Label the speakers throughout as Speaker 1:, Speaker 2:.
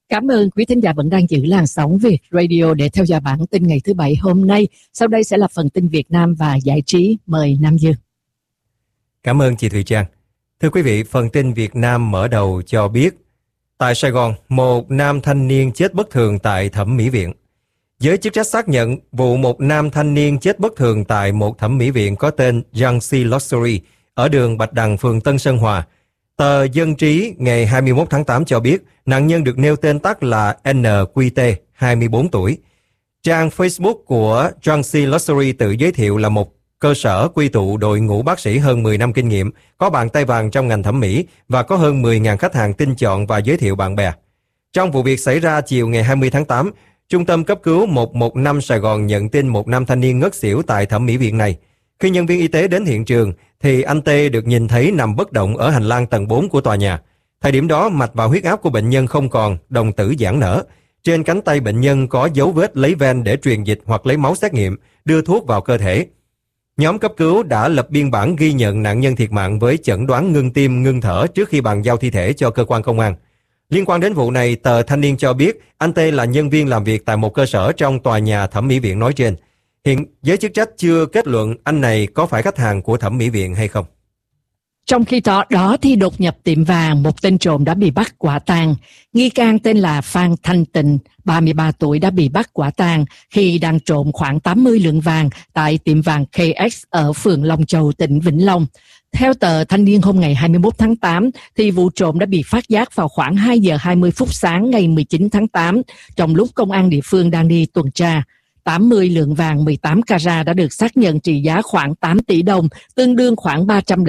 Speaker 1: Cảm ơn quý thính giả vẫn đang giữ làn sóng Việt Radio để theo dõi bản tin ngày thứ Bảy hôm nay. Sau đây sẽ là phần tin Việt Nam và giải trí. Mời Nam Dương.
Speaker 2: Cảm ơn chị Thùy Trang. Thưa quý vị, phần tin Việt Nam mở đầu cho biết tại Sài Gòn, một nam thanh niên chết bất thường tại thẩm mỹ viện. Giới chức trách xác nhận vụ một nam thanh niên chết bất thường tại một thẩm mỹ viện có tên Yangtze Luxury ở đường Bạch Đằng, phường Tân Sơn Hòa. Tờ Dân trí ngày 21 tháng 8 cho biết nạn nhân được nêu tên tắt là NQT, 24 tuổi. Trang Facebook của Yangtze Luxury tự giới thiệu là một cơ sở quy tụ đội ngũ bác sĩ hơn 10 năm kinh nghiệm, có bàn tay vàng trong ngành thẩm mỹ và có hơn 10.000 khách hàng tin chọn và giới thiệu bạn bè. Trong vụ việc xảy ra chiều ngày 20 tháng 8, Trung tâm cấp cứu 115 Sài Gòn nhận tin một nam thanh niên ngất xỉu tại thẩm mỹ viện này. Khi nhân viên y tế đến hiện trường, thì anh T được nhìn thấy nằm bất động ở hành lang tầng 4 của tòa nhà. Thời điểm đó, mạch và huyết áp của bệnh nhân không còn, đồng tử giãn nở. Trên cánh tay bệnh nhân có dấu vết lấy ven để truyền dịch hoặc lấy máu xét nghiệm, đưa thuốc vào cơ thể. Nhóm cấp cứu đã lập biên bản ghi nhận nạn nhân thiệt mạng với chẩn đoán ngưng tim, ngưng thở trước khi bàn giao thi thể cho cơ quan công an. Liên quan đến vụ này, tờ Thanh niên cho biết anh T là nhân viên làm việc tại một cơ sở trong tòa nhà thẩm mỹ viện nói trên. Hiện giới chức trách chưa kết luận anh này có phải khách hàng của thẩm mỹ viện hay không.
Speaker 1: Trong khi đó thì đột nhập tiệm vàng, một tên trộm đã bị bắt quả tang. Nghi can tên là Phan Thanh Tịnh, 33 tuổi đã bị bắt quả tang khi đang trộm khoảng 80 lượng vàng tại tiệm vàng KX ở phường Long Châu, tỉnh Vĩnh Long. Theo tờ Thanh niên hôm ngày 21 tháng 8, thì vụ trộm đã bị phát giác vào khoảng 2 giờ 20 phút sáng ngày 19 tháng 8, trong lúc công an địa phương đang đi tuần tra. 80 lượng vàng 18 carat đã được xác nhận trị giá khoảng 8 tỷ đồng, tương đương khoảng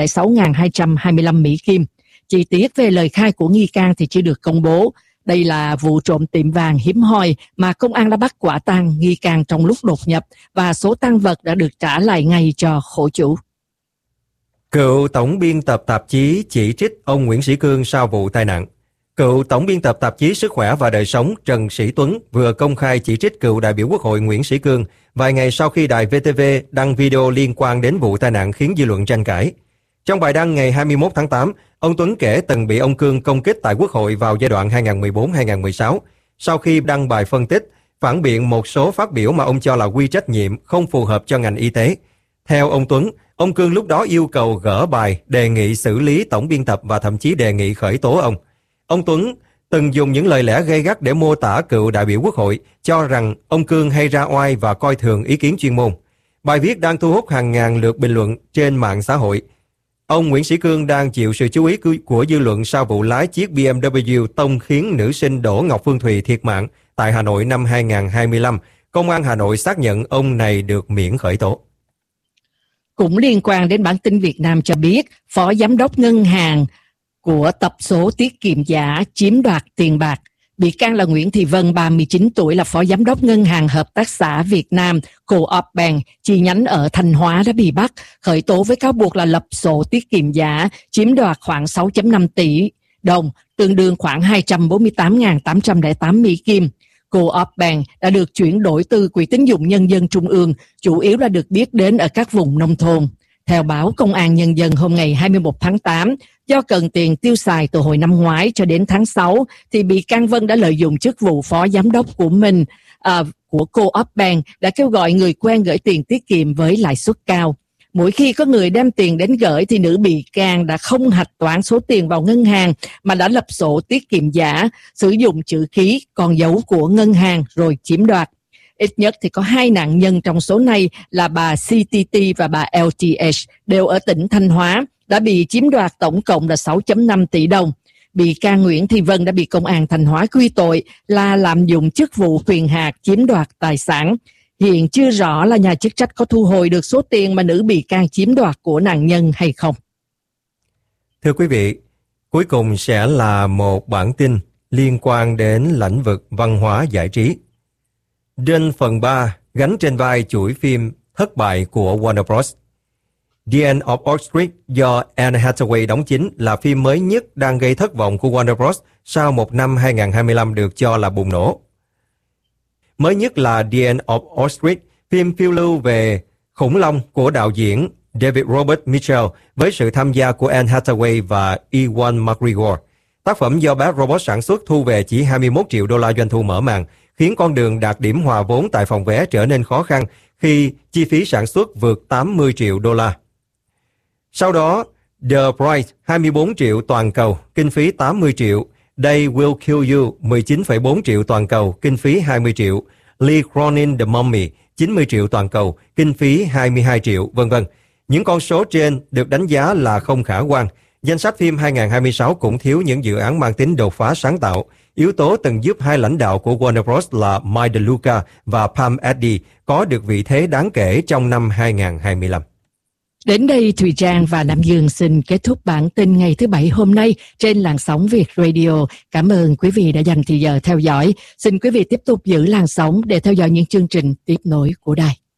Speaker 1: 306.225 Mỹ Kim. Chi tiết về lời khai của nghi can thì chưa được công bố. Đây là vụ trộm tiệm vàng hiếm hoi mà công an đã bắt quả tang nghi can trong lúc đột nhập và số tang vật đã được trả lại ngay cho khổ chủ.
Speaker 2: Cựu tổng biên tập tạp chí chỉ trích ông Nguyễn Sĩ Cương sau vụ tai nạn. Cựu tổng biên tập tạp chí Sức khỏe và Đời sống Trần Sĩ Tuấn vừa công khai chỉ trích cựu đại biểu Quốc hội Nguyễn Sĩ Cương vài ngày sau khi đài VTV đăng video liên quan đến vụ tai nạn khiến dư luận tranh cãi. Trong bài đăng ngày 21 tháng 8, ông Tuấn kể từng bị ông Cương công kích tại Quốc hội vào giai đoạn 2014-2016. Sau khi đăng bài phân tích, phản biện một số phát biểu mà ông cho là quy trách nhiệm không phù hợp cho ngành y tế. Theo ông Tuấn, ông Cương lúc đó yêu cầu gỡ bài, đề nghị xử lý tổng biên tập và thậm chí đề nghị khởi tố ông. Ông Tuấn từng dùng những lời lẽ gay gắt để mô tả cựu đại biểu Quốc hội, cho rằng ông Cương hay ra oai và coi thường ý kiến chuyên môn. Bài viết đang thu hút hàng ngàn lượt bình luận trên mạng xã hội. Ông Nguyễn Sĩ Cương đang chịu sự chú ý của dư luận sau vụ lái chiếc BMW tông khiến nữ sinh Đỗ Ngọc Phương Thùy thiệt mạng tại Hà Nội năm 2025. Công an Hà Nội xác nhận ông này được miễn khởi tố.
Speaker 1: Cũng liên quan đến bản tin Việt Nam cho biết, Phó Giám đốc Ngân hàng của tập số tiết kiệm giả chiếm đoạt tiền bạc. Bị can là Nguyễn Thị Vân, 39 tuổi, là Phó Giám đốc Ngân hàng Hợp tác xã Việt Nam Co-op Bank chi nhánh ở Thanh Hóa đã bị bắt, khởi tố với cáo buộc là lập sổ tiết kiệm giả, chiếm đoạt khoảng 6,5 tỷ đồng, tương đương khoảng 248.808 Mỹ Kim. Co-op Bank đã được chuyển đổi từ Quỹ tín dụng Nhân dân Trung ương, chủ yếu là được biết đến ở các vùng nông thôn. Theo báo Công an Nhân dân hôm ngày 21 tháng 8, do cần tiền tiêu xài từ hồi năm ngoái cho đến tháng 6, thì bị can Vân đã lợi dụng chức vụ phó giám đốc của mình, của Co-op Bank, đã kêu gọi người quen gửi tiền tiết kiệm với lãi suất cao. Mỗi khi có người đem tiền đến gửi thì nữ bị can đã không hạch toán số tiền vào ngân hàng mà đã lập sổ tiết kiệm giả, sử dụng chữ ký, con dấu của ngân hàng rồi chiếm đoạt. Ít nhất thì có 2 nạn nhân trong số này là bà CTT và bà LTH đều ở tỉnh Thanh Hóa, đã bị chiếm đoạt tổng cộng là 6,5 tỷ đồng. Bị can Nguyễn Thị Vân đã bị công an Thanh Hóa quy tội là lạm dụng chức vụ quyền hạn chiếm đoạt tài sản. Hiện chưa rõ là nhà chức trách có thu hồi được số tiền mà nữ bị can chiếm đoạt của nạn nhân hay không.
Speaker 2: Thưa quý vị, cuối cùng sẽ là một bản tin liên quan đến lĩnh vực văn hóa giải trí. Trên phần 3, gánh trên vai chuỗi phim thất bại của Warner Bros. The End of Wall Street do Anne Hathaway đóng chính là phim mới nhất đang gây thất vọng của Warner Bros. Sau một năm 2025 được cho là bùng nổ. Mới nhất là The End of Wall Street, phim phiêu lưu về khủng long của đạo diễn David Robert Mitchell với sự tham gia của Anne Hathaway và Ewan McGregor. Tác phẩm do Bad Robot sản xuất thu về chỉ 21 triệu đô la doanh thu mở màn, khiến con đường đạt điểm hòa vốn tại phòng vé trở nên khó khăn khi chi phí sản xuất vượt 80 triệu đô la. Sau đó, The Bright 24 triệu toàn cầu, kinh phí 80 triệu, They Will Kill You 19,4 triệu toàn cầu, kinh phí 20 triệu, Lee Cronin The Mummy 90 triệu toàn cầu, kinh phí 22 triệu, v.v. Những con số trên được đánh giá là không khả quan. Danh sách phim 2026 cũng thiếu những dự án mang tính đột phá sáng tạo. Yếu tố từng giúp hai lãnh đạo của Warner Bros. Là Mike DeLuca và Pam Addy có được vị thế đáng kể trong năm 2025.
Speaker 1: Đến đây Thùy Trang và Nam Dương xin kết thúc bản tin ngày thứ Bảy hôm nay trên làn sóng Việt Radio. Cảm ơn quý vị đã dành thời giờ theo dõi. Xin quý vị tiếp tục giữ làn sóng để theo dõi những chương trình tiếp nối của đài.